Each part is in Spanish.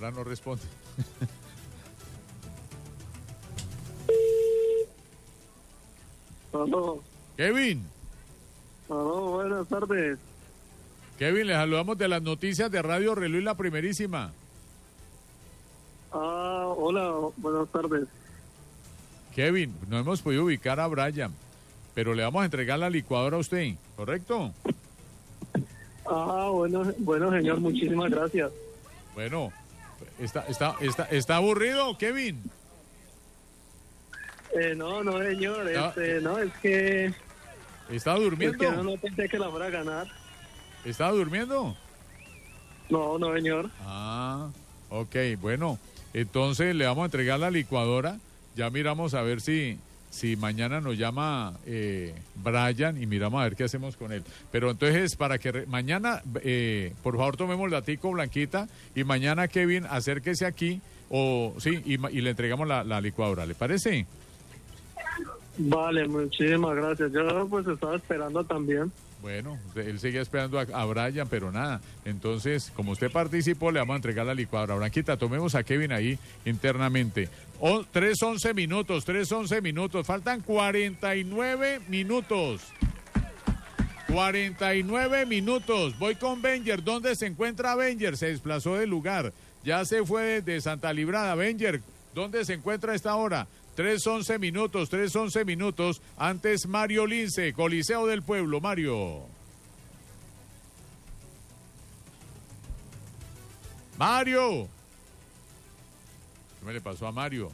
ahora no responde. Aló. Kevin. Aló, buenas tardes. Kevin, le saludamos de las noticias de Radio Reloj, la primerísima. Hola, buenas tardes. Kevin, no hemos podido ubicar a Brian, pero le vamos a entregar la licuadora a usted, ¿correcto? Bueno, señor, muchísimas gracias. Bueno, ¿está aburrido, Kevin? No, señor, no, es que... ¿Está durmiendo? Es que no pensé que la fuera a ganar. ¿Está durmiendo? No, señor. Ok, bueno, entonces le vamos a entregar la licuadora. Ya miramos a ver si mañana nos llama Brian y miramos a ver qué hacemos con él. Pero entonces, para que mañana, por favor, tomemos la tico Blanquita y mañana, Kevin, acérquese aquí y le entregamos la licuadora. ¿Le parece? Vale, muchísimas gracias. Yo pues estaba esperando también. Bueno, él seguía esperando a Brian, pero nada. Entonces, como usted participó, le vamos a entregar la licuadora. Blanquita, tomemos a Kevin ahí internamente. 3:11 minutos. Faltan 49 minutos. 49 minutos. Voy con Benger. ¿Dónde se encuentra Benger? Se desplazó del lugar. Ya se fue de Santa Librada. Benger, ¿dónde se encuentra a esta hora? 3:11 minutos. Antes Mario Lince, Coliseo del Pueblo. Mario. ¿Qué me le pasó a Mario?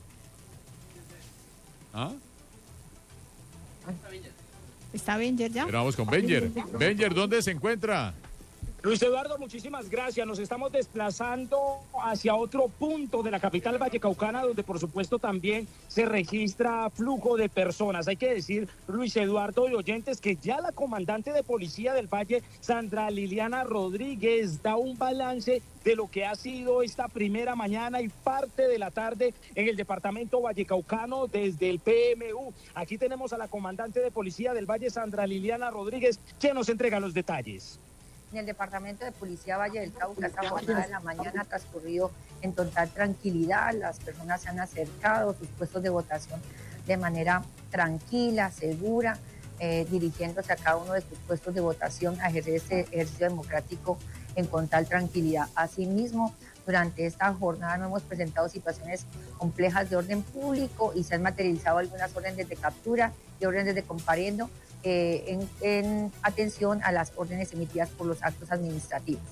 ¿Está Benger ya? Pero vamos con Benger. Benger, ¿dónde se encuentra? Luis Eduardo, muchísimas gracias. Nos estamos desplazando hacia otro punto de la capital vallecaucana, donde por supuesto también se registra flujo de personas. Hay que decir, Luis Eduardo y oyentes, que ya la comandante de policía del Valle, Sandra Liliana Rodríguez, da un balance de lo que ha sido esta primera mañana y parte de la tarde en el departamento vallecaucano desde el PMU. Aquí tenemos a la comandante de policía del Valle, Sandra Liliana Rodríguez, que nos entrega los detalles. En el departamento de policía Valle del Cauca, esta jornada de la mañana ha transcurrido en total tranquilidad. Las personas se han acercado a sus puestos de votación de manera tranquila, segura, dirigiéndose a cada uno de sus puestos de votación a ejercer ese ejercicio democrático en total tranquilidad. Asimismo, durante esta jornada no hemos presentado situaciones complejas de orden público y se han materializado algunas órdenes de captura y órdenes de comparendo en atención a las órdenes emitidas por los actos administrativos.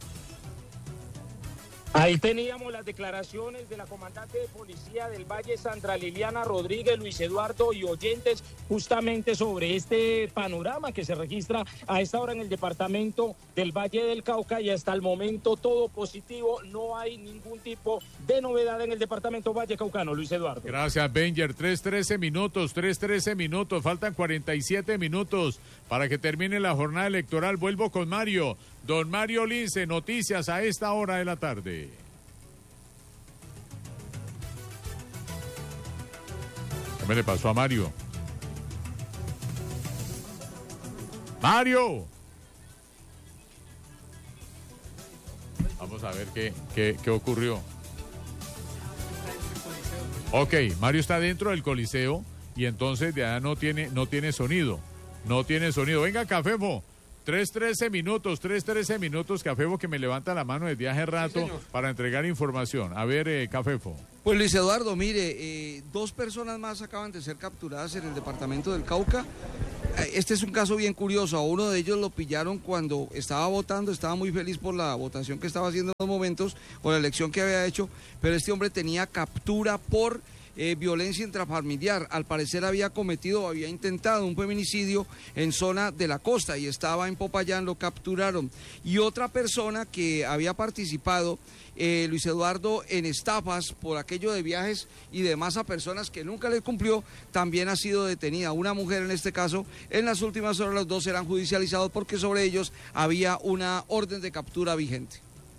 Ahí teníamos las declaraciones de la comandante de policía del Valle, Sandra Liliana Rodríguez, Luis Eduardo y oyentes, justamente sobre este panorama que se registra a esta hora en el departamento del Valle del Cauca, y hasta el momento todo positivo, no hay ningún tipo de novedad en el departamento vallecaucano. Luis Eduardo. Gracias, Benger. 3:13 minutos, faltan 47 minutos para que termine la jornada electoral. Vuelvo con Mario. Don Mario Lince, noticias a esta hora de la tarde. ¿Qué me le pasó a Mario? ¡Mario! Vamos a ver qué ocurrió. Ok, Mario está dentro del Coliseo y entonces de allá no tiene sonido. Venga, Cafefo. 3:13 minutos, Cafefo, que me levanta la mano desde hace rato, sí, para entregar información. A ver, Cafefo. Pues Luis Eduardo, mire, 2 personas más acaban de ser capturadas en el departamento del Cauca. Este es un caso bien curioso. A uno de ellos lo pillaron cuando estaba votando, estaba muy feliz por la votación que estaba haciendo en los momentos, por la elección que había hecho, pero este hombre tenía captura por violencia intrafamiliar. Al parecer había intentado un feminicidio en zona de la costa y estaba en Popayán, lo capturaron. Y otra persona que había participado, Luis Eduardo, en estafas por aquello de viajes y demás a personas que nunca le cumplió, también ha sido detenida. Una mujer en este caso. En las últimas horas los 2 serán judicializados porque sobre ellos había una orden de captura vigente.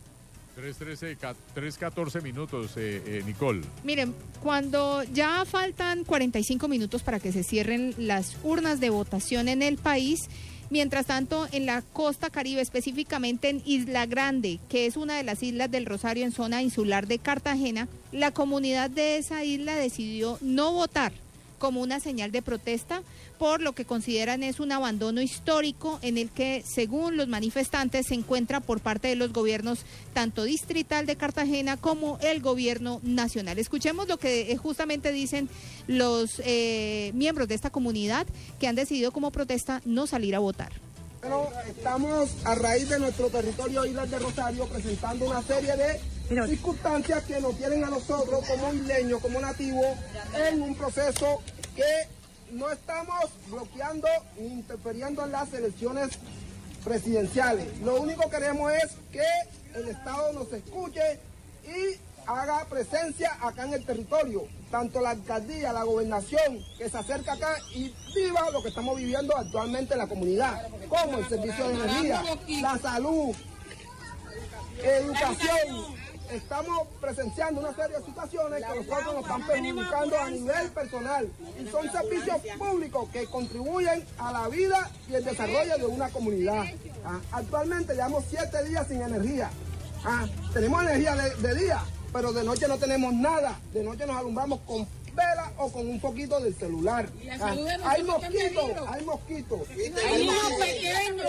3:14 minutos, Nicole. Miren, cuando ya faltan 45 minutos para que se cierren las urnas de votación en el país, Mientras tanto, en la costa Caribe, específicamente en Isla Grande, que es una de las islas del Rosario en zona insular de Cartagena, la comunidad de esa isla decidió no votar como una señal de protesta por lo que consideran es un abandono histórico en el que, según los manifestantes, se encuentra por parte de los gobiernos tanto distrital de Cartagena como el gobierno nacional. Escuchemos lo que justamente dicen los miembros de esta comunidad que han decidido como protesta no salir a votar. Bueno, estamos a raíz de nuestro territorio Islas de Rosario presentando una serie de circunstancias que nos tienen a nosotros como isleños, como nativos, en un proceso que no estamos bloqueando ni interfiriendo en las elecciones presidenciales. Lo único que queremos es que el Estado nos escuche y haga presencia acá en el territorio, tanto la alcaldía, la gobernación que se acerca acá y viva lo que estamos viviendo actualmente en la comunidad, como el servicio de energía, la salud, educación. Estamos presenciando una serie de situaciones que nosotros nos están perjudicando a nivel personal y son servicios públicos que contribuyen a la vida y el desarrollo de una comunidad. Actualmente llevamos 7 días sin energía. Tenemos energía de día, pero de noche no tenemos nada. De noche nos alumbramos con vela o con un poquito del celular. Hay mosquitos, hay mosquitos. Hay niños pequeños.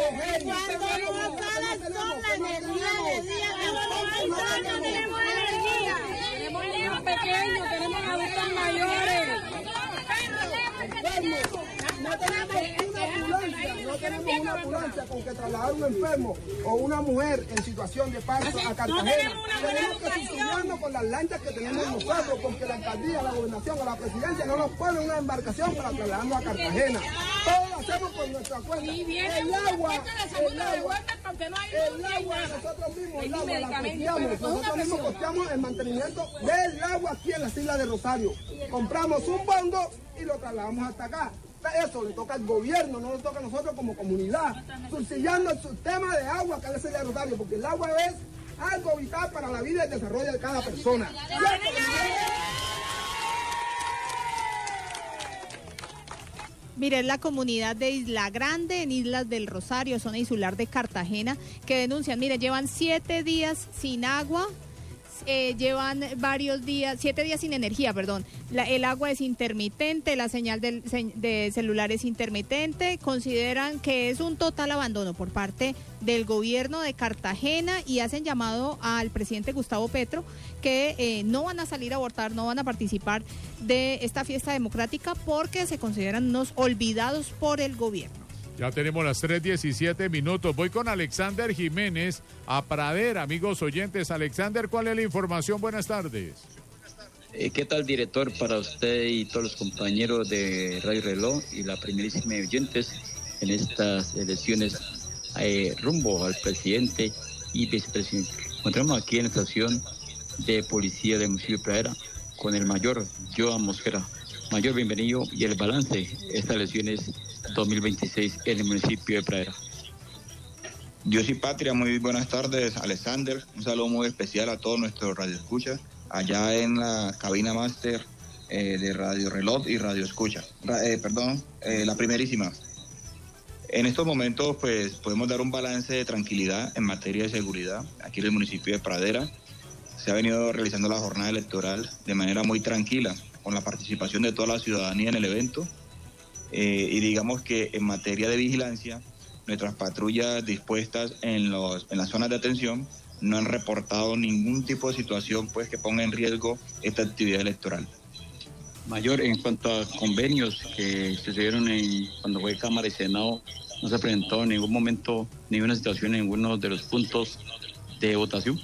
Tenemos niños pequeños, tenemos adultos mayores. No tenemos una ambulancia con que trasladar a un enfermo o una mujer en situación de parto a Cartagena. Tenemos que subsidiarnos con las lanchas que tenemos nosotros, porque la alcaldía, la gobernación o la presidencia no nos pone una embarcación para trasladarnos a Cartagena. Todo lo hacemos por nuestra cuenta. El agua, nosotros mismos, el agua la costeamos. Nosotros mismos costeamos el mantenimiento del agua aquí en las Islas de Rosario. Compramos un bondo y lo trasladamos hasta acá. Eso le toca al gobierno, no nos toca a nosotros como comunidad, subsidiando el sistema de agua que es el de Rosario, porque el agua es algo vital para la vida y el desarrollo de cada persona. Mire, es la comunidad de Isla Grande, en Islas del Rosario, zona insular de Cartagena, que denuncian, mire, llevan 7 días sin agua. Llevan varios días, 7 días sin energía, perdón. El agua es intermitente, la señal de celular es intermitente. Consideran que es un total abandono por parte del gobierno de Cartagena y hacen llamado al presidente Gustavo Petro que no van a salir a votar, no van a participar de esta fiesta democrática porque se consideran unos olvidados por el gobierno. Ya tenemos las 3:17. Voy con Alexander Jiménez a Pradera, amigos oyentes. Alexander, ¿cuál es la información? Buenas tardes. ¿Qué tal, director? Para usted y todos los compañeros de Radio Reloj y la primerísima oyentes en estas elecciones rumbo al presidente y vicepresidente. Encontramos aquí en la estación de policía del municipio de Pradera con el mayor Joan Mosquera. Mayor, bienvenido, y el balance de estas elecciones 2026 en el municipio de Pradera. Dios y patria, muy buenas tardes, Alexander. Un saludo muy especial a todos nuestros radioescuchas allá en la cabina máster de Radio Reloj y Radio Escucha. La primerísima. En estos momentos, pues, podemos dar un balance de tranquilidad en materia de seguridad aquí en el municipio de Pradera. Se ha venido realizando la jornada electoral de manera muy tranquila, con la participación de toda la ciudadanía en el evento. Y digamos que en materia de vigilancia, nuestras patrullas dispuestas en las zonas de atención no han reportado ningún tipo de situación pues que ponga en riesgo esta actividad electoral. Mayor, en cuanto a convenios que sucedieron cuando fue Cámara y Senado, no se presentó en ningún momento ninguna situación en ninguno de los puntos de votación.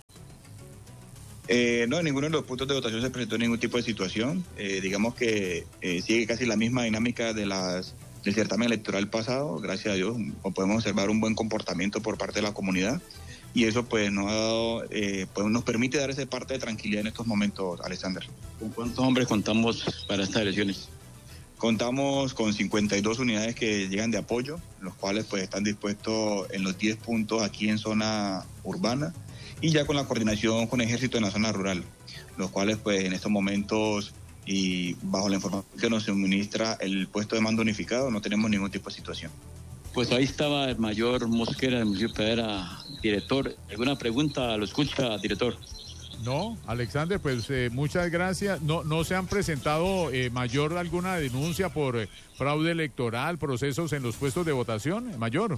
No, en ninguno de los puntos de votación se presentó ningún tipo de situación. Digamos que sigue casi la misma dinámica del certamen electoral pasado. Gracias a Dios podemos observar un buen comportamiento por parte de la comunidad y eso pues nos ha dado, pues nos permite dar esa parte de tranquilidad en estos momentos, Alexander. ¿Con cuántos hombres contamos para estas elecciones? Contamos con 52 unidades que llegan de apoyo, los cuales pues están dispuestos en los 10 puntos aquí en zona urbana, y ya con la coordinación con Ejército en la zona rural, los cuales pues en estos momentos y bajo la información que nos suministra el puesto de mando unificado no tenemos ningún tipo de situación. Pues ahí estaba el mayor Mosquera del municipio de Pradera. Director, ¿alguna pregunta? ¿Lo escucha, director? No, Alexander, pues muchas gracias. No se han presentado, mayor, alguna denuncia por fraude electoral, procesos en los puestos de votación, mayor.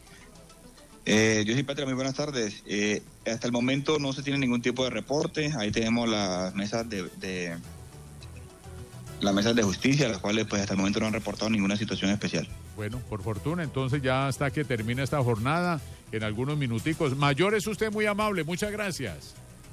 Yo soy Patria, muy buenas tardes. Hasta el momento no se tiene ningún tipo de reporte. Ahí tenemos las mesas de justicia, las cuales pues hasta el momento no han reportado ninguna situación especial. Bueno, por fortuna, entonces ya hasta que termine esta jornada, en algunos minuticos. Mayor, es usted muy amable, muchas gracias.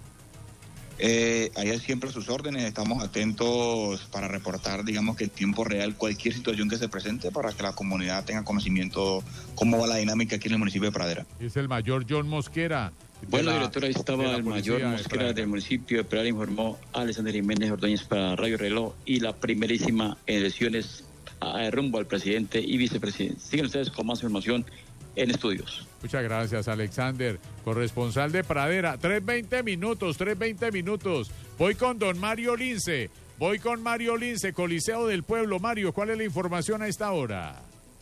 Ahí siempre a sus órdenes, estamos atentos para reportar, digamos que en tiempo real, cualquier situación que se presente para que la comunidad tenga conocimiento cómo va la dinámica aquí en el municipio de Pradera. Es el mayor John Mosquera. Bueno, director, ahí estaba el mayor Mosquera del municipio de Pradera, informó a Alexander Jiménez Ordóñez para Radio Reloj y la primerísima elecciones rumbo al presidente y vicepresidente. Siguen ustedes con más información en estudios. Muchas gracias, Alexander, corresponsal de Pradera. 3:20 minutos. Voy con don Mario Lince. Coliseo del Pueblo. Mario, ¿cuál es la información a esta hora?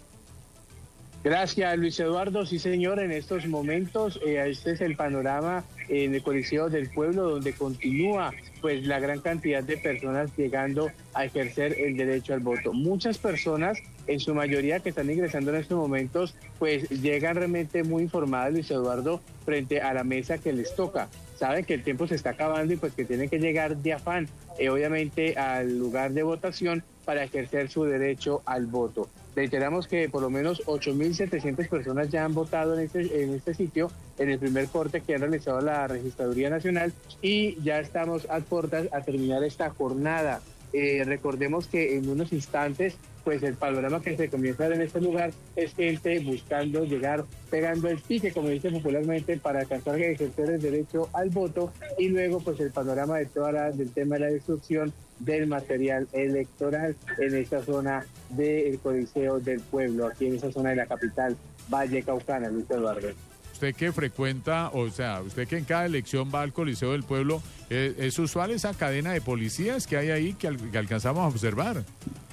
Gracias, Luis Eduardo. Sí, señor, en estos momentos, este es el panorama en el Coliseo del Pueblo, donde continúa pues la gran cantidad de personas llegando a ejercer el derecho al voto. Muchas personas, en su mayoría que están ingresando en estos momentos, pues llegan realmente muy informadas, Luis Eduardo, frente a la mesa que les toca. Saben que el tiempo se está acabando y pues que tienen que llegar de afán, obviamente, al lugar de votación para ejercer su derecho al voto. Reiteramos que por lo menos 8.700 personas ya han votado en este sitio, en el primer corte que han realizado la Registraduría Nacional, y ya estamos a puertas a terminar esta jornada. Recordemos que en unos instantes, pues el panorama que se comienza a ver en este lugar es gente buscando llegar, pegando el pique, como dice popularmente, para alcanzar a ejercer el derecho al voto, y luego pues el panorama de del tema de la destrucción del material electoral en esta zona del Coliseo del Pueblo, aquí en esa zona de la capital vallecaucana, Luis Eduardo. Usted que frecuenta, o sea, usted que en cada elección va al Coliseo del Pueblo, ¿es usual esa cadena de policías que hay ahí que alcanzamos a observar?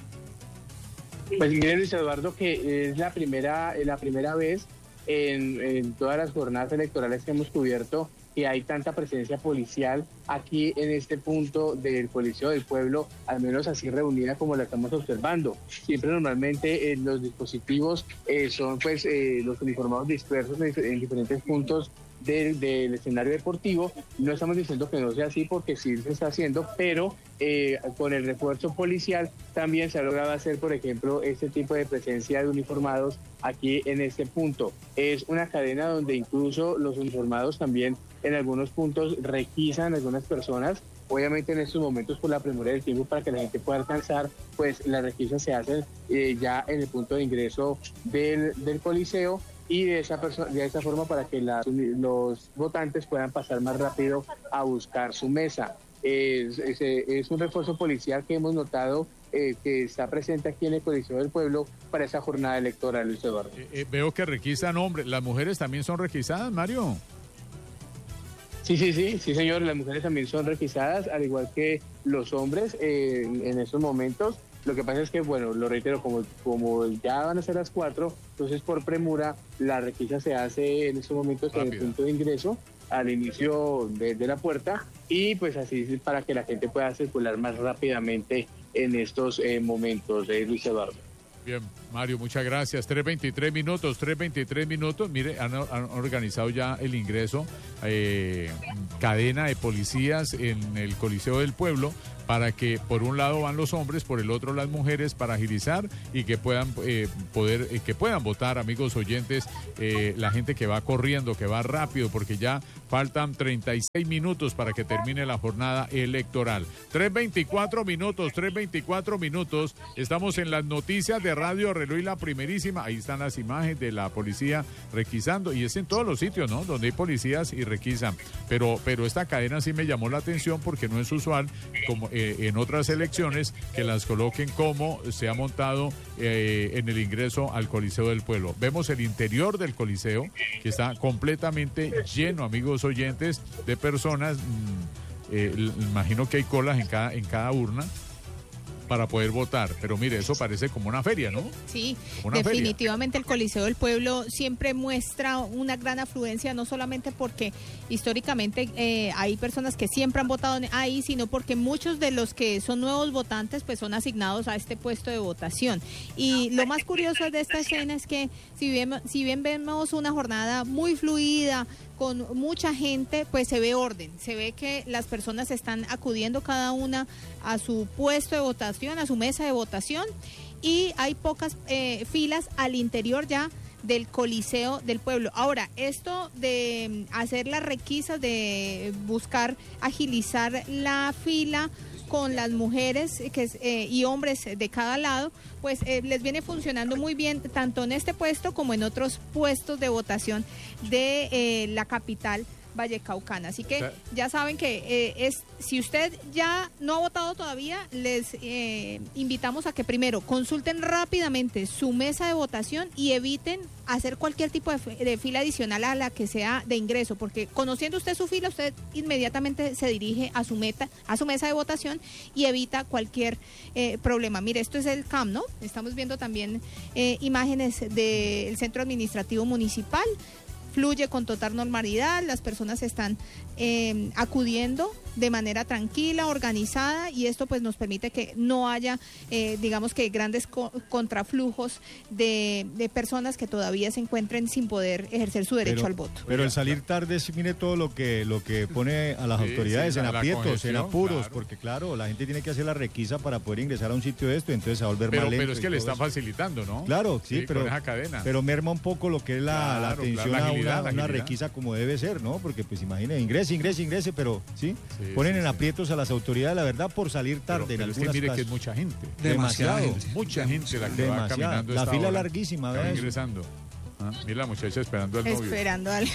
Pues mire, Luis Eduardo, que es la primera vez en todas las jornadas electorales que hemos cubierto que hay tanta presencia policial aquí en este punto del Coliseo del Pueblo, al menos así reunida como la estamos observando. Siempre normalmente los dispositivos son pues los uniformados dispersos en diferentes puntos del escenario deportivo. No estamos diciendo que no sea así, porque sí se está haciendo, pero con el refuerzo policial también se ha logrado hacer, por ejemplo, este tipo de presencia de uniformados aquí en este punto. Es una cadena donde incluso los uniformados también en algunos puntos requisan a algunas personas. Obviamente en estos momentos, por la premura del tiempo, para que la gente pueda alcanzar, pues las requisas se hacen ya en el punto de ingreso del Coliseo, y de esa forma para que los votantes puedan pasar más rápido a buscar su mesa. Es un refuerzo policial que hemos notado que está presente aquí en el Coliseo del Pueblo para esa jornada electoral, Luis Eduardo. Veo que requisan hombres. ¿Las mujeres también son requisadas, Mario? Sí, señor, las mujeres también son requisadas, al igual que los hombres en estos momentos. Lo que pasa es que, bueno, lo reitero, como ya van a ser las 4, entonces por premura la requisa se hace en estos momentos en el punto de ingreso, al inicio de la puerta, y pues así para que la gente pueda circular más rápidamente en estos momentos, Luis Eduardo. Bien, Mario, muchas gracias. 3:23 minutos. Mire, han organizado ya el ingreso, cadena de policías en el Coliseo del Pueblo, para que por un lado van los hombres, por el otro las mujeres, para agilizar y que puedan que puedan votar, amigos oyentes, la gente que va corriendo, que va rápido, porque ya faltan 36 minutos para que termine la jornada electoral. 3:24 minutos. Estamos en las noticias de Radio Reloj y la primerísima. Ahí están las imágenes de la policía requisando, y es en todos los sitios, ¿no?, donde hay policías y requisan. Pero esta cadena sí me llamó la atención, porque no es usual, como en otras elecciones, que las coloquen como se ha montado en el ingreso al Coliseo del Pueblo. Vemos el interior del Coliseo, que está completamente lleno, amigos oyentes, de personas. Imagino que hay colas en cada urna. para poder votar. Pero mire, eso parece como una feria, ¿no? Sí, Como una definitivamente el Coliseo del Pueblo siempre muestra una gran afluencia, no solamente porque históricamente hay personas que siempre han votado ahí, sino porque muchos de los que son nuevos votantes pues son asignados a este puesto de votación. Y lo más curioso de esta escena es que si bien vemos una jornada muy fluida, con mucha gente, pues se ve orden, se ve que las personas están acudiendo cada una a su puesto de votación, a su mesa de votación, y hay pocas filas al interior ya del Coliseo del Pueblo. Ahora, esto de hacer las requisas, de buscar agilizar la fila con las mujeres y hombres de cada lado, pues les viene funcionando muy bien, tanto en este puesto como en otros puestos de votación de la capital vallecaucana. Así que ya saben que si usted ya no ha votado todavía, les invitamos a que primero consulten rápidamente su mesa de votación y eviten hacer cualquier tipo de fila adicional a la que sea de ingreso, porque conociendo usted su fila, usted inmediatamente se dirige a su mesa de votación y evita cualquier problema. Mire, esto es el CAM, ¿no? Estamos viendo también imágenes del Centro Administrativo Municipal. Fluye con total normalidad, las personas están acudiendo de manera tranquila, organizada, y esto pues nos permite que no haya, digamos que grandes contraflujos de personas que todavía se encuentren sin poder ejercer su derecho al voto. Pero el salir tarde, mire todo lo que pone a las autoridades en aprietos, en apuros, claro. Porque claro, la gente tiene que hacer la requisa para poder ingresar a un sitio de esto, entonces se va a volver más lento. Pero es que le está facilitando, ¿no? Claro, sí, pero, con esa cadena. Pero merma un poco lo que es la atención a una requisa como debe ser, ¿no? Porque pues imagínese, ingrese, pero sí ponen en aprietos a las autoridades, la verdad, por salir tarde. Pero en es que mire casos. que es mucha gente. Demasiado. Mucha gente la que va caminando. La fila hora, larguísima, ¿ves? Ingresando. Mira la muchacha esperando al novio. Esperando al...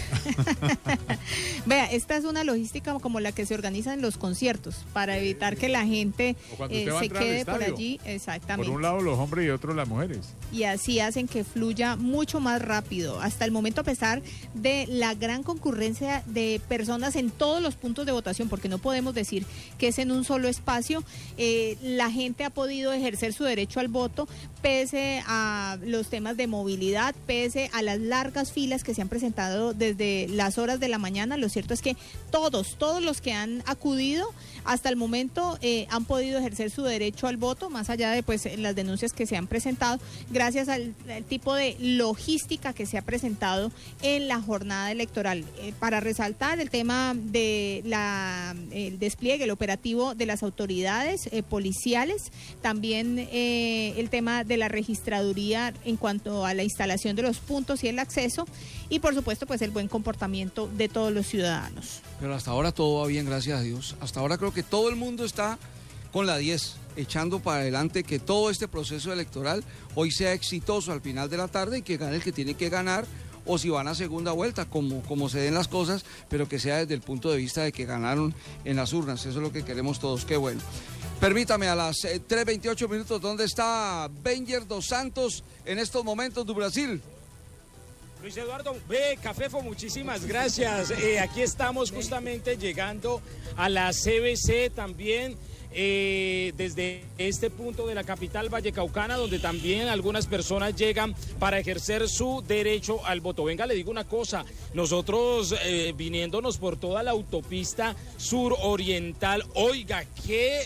Vea, esta es una logística como la que se organiza en los conciertos, para evitar que la gente se quede por allí. Exactamente. Por un lado los hombres y otro las mujeres. Y así hacen que fluya mucho más rápido. Hasta el momento, a pesar de la gran concurrencia de personas en todos los puntos de votación, porque no podemos decir que es en un solo espacio, la gente ha podido ejercer su derecho al voto, pese a los temas de movilidad, pese a las largas filas que se han presentado desde las horas de la mañana. Lo cierto es que todos los que han acudido hasta el momento han podido ejercer su derecho al voto, más allá de pues las denuncias que se han presentado, gracias al tipo de logística que se ha presentado en la jornada electoral. Para resaltar el tema de el despliegue, el operativo de las autoridades policiales, también el tema de la registraduría en cuanto a la instalación de los puntos y el acceso, y por supuesto pues el buen comportamiento de todos los ciudadanos. Pero hasta ahora todo va bien, gracias a Dios. Hasta ahora creo que todo el mundo está con la 10, echando para adelante que todo este proceso electoral hoy sea exitoso al final de la tarde y que gane el que tiene que ganar, o si van a segunda vuelta, como se den las cosas, pero que sea desde el punto de vista de que ganaron en las urnas. Eso es lo que queremos todos, qué bueno. Permítame, a las 3:28 minutos, ¿dónde está Benjer dos Santos en estos momentos do Brasil? Luis Eduardo, Cafefo, muchísimas gracias. Aquí estamos justamente llegando a la CBC también, desde este punto de la capital vallecaucana, donde también algunas personas llegan para ejercer su derecho al voto. Venga, le digo una cosa, nosotros viniéndonos por toda la autopista suroriental, oiga, qué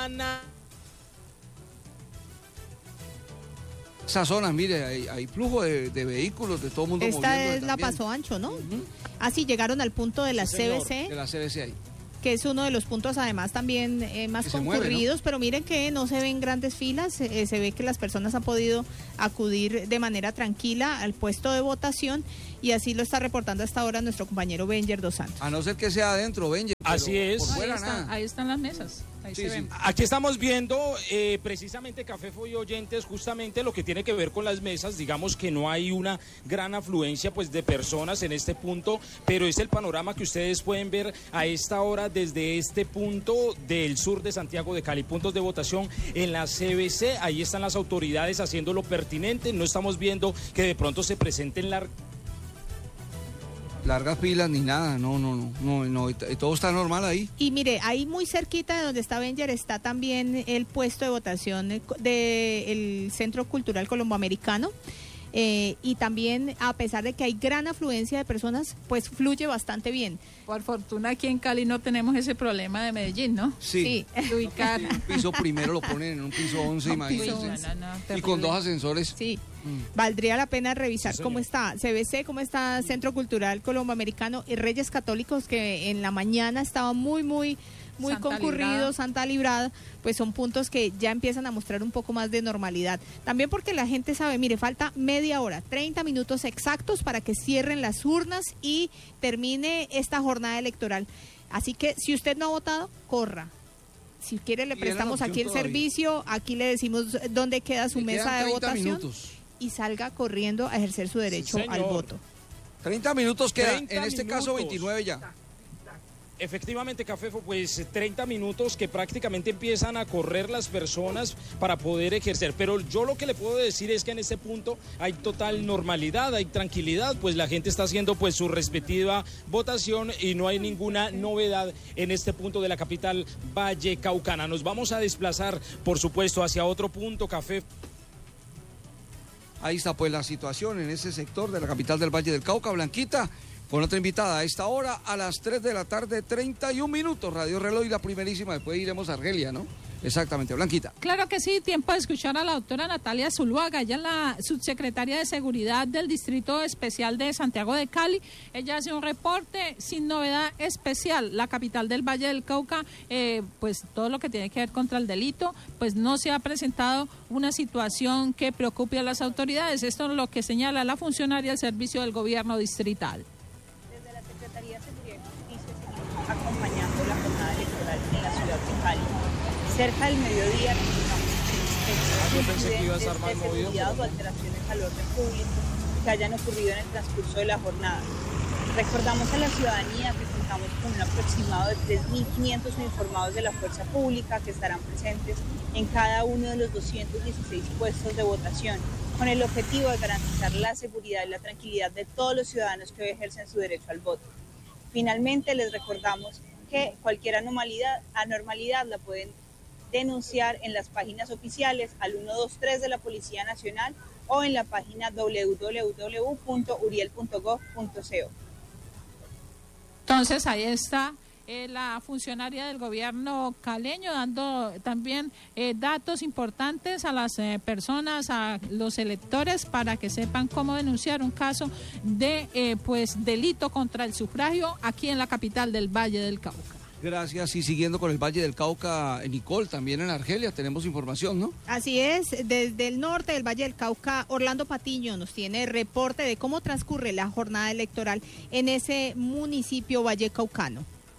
Esa zona, mire, hay flujo de vehículos, de todo el mundo moviendo. Esta es la Paso Ancho, ¿no? Así llegaron al punto de la CBC. De la CBC ahí. Que es uno de los puntos además también más concurridos, mueve, ¿no? Pero miren que no se ven grandes filas, se ve que las personas han podido acudir de manera tranquila al puesto de votación, y así lo está reportando hasta ahora nuestro compañero Benjer dos Santos. A no ser que sea adentro, Benjer. Así es. Ahí están las mesas. Ahí se ven. Aquí estamos viendo precisamente, Cafefo y oyentes, justamente lo que tiene que ver con las mesas. Digamos que no hay una gran afluencia pues de personas en este punto, pero es el panorama que ustedes pueden ver a esta hora desde este punto del sur de Santiago de Cali. Puntos de votación en la CBC, ahí están las autoridades haciendo lo pertinente. No estamos viendo que de pronto se presenten largas filas ni nada, no, todo está normal ahí. Y mire, ahí muy cerquita de donde está Benger está también el puesto de votación del Centro Cultural Colomboamericano. Y también, a pesar de que hay gran afluencia de personas, pues fluye bastante bien. Por fortuna aquí en Cali no tenemos ese problema de Medellín, ¿no? Sí. Ubicar. Un piso primero lo ponen en un piso 11, imagínense. Y con 2 ascensores. Sí. Valdría la pena revisar cómo está CBC, cómo está Centro Cultural Colomboamericano y Reyes Católicos, que en la mañana estaba muy concurrido, Santa Librada, pues son puntos que ya empiezan a mostrar un poco más de normalidad. También porque la gente sabe, mire, falta media hora, 30 minutos exactos para que cierren las urnas y termine esta jornada electoral. Así que si usted no ha votado, corra. Si quiere le prestamos aquí el servicio, aquí le decimos dónde queda su mesa de votación y salga corriendo a ejercer su derecho al voto. 30 minutos quedan, en este caso 29 ya. Efectivamente, Cafefo, pues 30 minutos que prácticamente empiezan a correr las personas para poder ejercer. Pero yo lo que le puedo decir es que en este punto hay total normalidad, hay tranquilidad, pues la gente está haciendo pues su respectiva votación y no hay ninguna novedad en este punto de la capital vallecaucana. Nos vamos a desplazar, por supuesto, hacia otro punto, Cafefo. Ahí está pues la situación en ese sector de la capital del Valle del Cauca. Blanquita, con otra invitada a esta hora, a las 3 de la tarde, 31 minutos, Radio Reloj y la primerísima, después iremos a Argelia, ¿no? Exactamente, Blanquita. Claro que sí, tiempo de escuchar a la doctora Natalia Zuluaga, ella es la subsecretaria de Seguridad del Distrito Especial de Santiago de Cali. Ella hace un reporte sin novedad especial. La capital del Valle del Cauca, pues todo lo que tiene que ver contra el delito, pues no se ha presentado una situación que preocupe a las autoridades. Esto es lo que señala la funcionaria del Servicio del Gobierno Distrital. Desde la Secretaría de Seguridad y Justicia seguimos acompañando la jornada electoral en la ciudad de Cali. Cerca del mediodía registramos incidentes de seguridad o alteraciones al orden público que hayan ocurrido en el transcurso de la jornada. Recordamos a la ciudadanía que contamos con un aproximado de 3.500 uniformados de la fuerza pública que estarán presentes en cada uno de los 216 puestos de votación, con el objetivo de garantizar la seguridad y la tranquilidad de todos los ciudadanos que hoy ejercen su derecho al voto. Finalmente, les recordamos que cualquier anormalidad la pueden denunciar en las páginas oficiales al 123 de la Policía Nacional o en la página www.uriel.gov.co. Entonces ahí está la funcionaria del gobierno caleño dando también datos importantes a las personas, a los electores, para que sepan cómo denunciar un caso de pues delito contra el sufragio aquí en la capital del Valle del Cauca. Gracias. Y siguiendo con el Valle del Cauca, Nicole, también en Argelia tenemos información, ¿no? Así es, desde el norte del Valle del Cauca, Orlando Patiño nos tiene reporte de cómo transcurre la jornada electoral en ese municipio vallecaucano.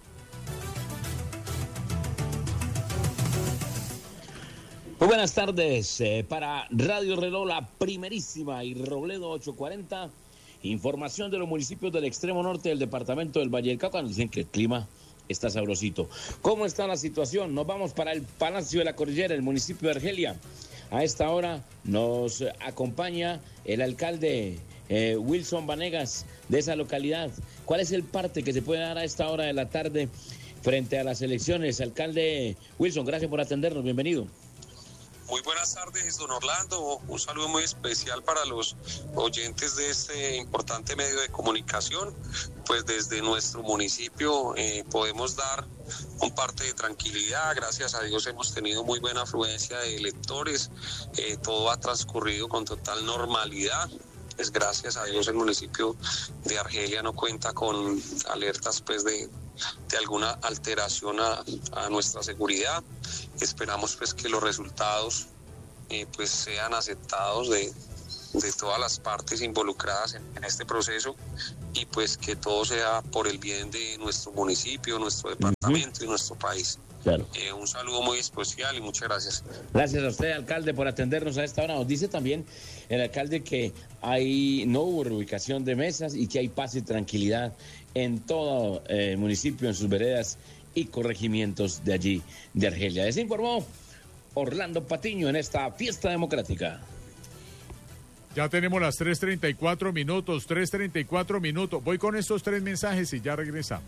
Muy buenas tardes para Radio Reloj, la primerísima y Robledo 840. Información de los municipios del extremo norte del departamento del Valle del Cauca. Nos dicen que el clima está sabrosito. ¿Cómo está la situación? Nos vamos para el Palacio de la Cordillera, el municipio de Argelia. A esta hora nos acompaña el alcalde Wilson Vanegas de esa localidad. ¿Cuál es el parte que se puede dar a esta hora de la tarde frente a las elecciones? Alcalde Wilson, gracias por atendernos. Bienvenido. Muy buenas tardes, don Orlando. Un saludo muy especial para los oyentes de este importante medio de comunicación. Pues desde nuestro municipio podemos dar un parte de tranquilidad. Gracias a Dios hemos tenido muy buena afluencia de electores. Todo ha transcurrido con total normalidad. Pues gracias a Dios el municipio de Argelia no cuenta con alertas pues de alguna alteración a nuestra seguridad. Esperamos pues que los resultados pues sean aceptados de todas las partes involucradas en este proceso y pues que todo sea por el bien de nuestro municipio, nuestro departamento y nuestro país. Claro. Un saludo muy especial y muchas gracias. Gracias a usted, alcalde, por atendernos a esta hora. Nos dice también el alcalde que no hubo reubicación de mesas y que hay paz y tranquilidad en todo el municipio, en sus veredas y corregimientos de allí, de Argelia. Les informó Orlando Patiño en esta fiesta democrática. Ya tenemos las 3:34 minutos, 3:34 minutos. Voy con estos 3 mensajes y ya regresamos.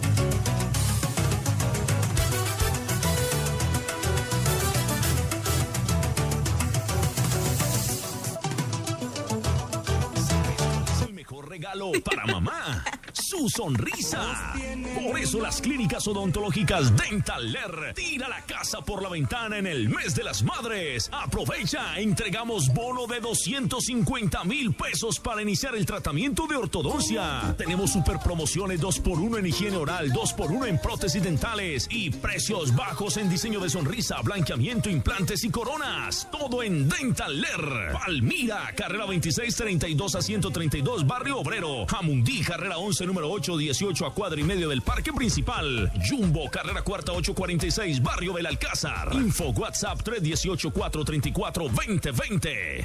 Regalo para mamá, su sonrisa. Por eso las clínicas odontológicas Dentaler tira la casa por la ventana en el mes de las madres. Aprovecha, entregamos bono de 250,000 pesos para iniciar el tratamiento de ortodoncia. Tenemos super promociones 2x1 en higiene oral, 2x1 en prótesis dentales y precios bajos en diseño de sonrisa, blanqueamiento, implantes y coronas. Todo en Dentaler. Palmira, carrera 26, 32 a 132, Barrio Obrero. Jamundí, carrera 11, número 8, 18 a cuadra y medio del parque principal. Jumbo, carrera cuarta 846, Barrio Belalcázar. Info WhatsApp 318-434-2020.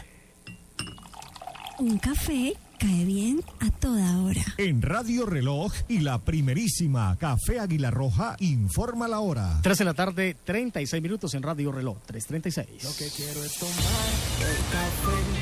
Un café cae bien a toda hora. En Radio Reloj y la primerísima Café Águila Roja informa la hora. 3 de la tarde, 36 minutos en Radio Reloj, 3:36. Lo que quiero es tomar el café.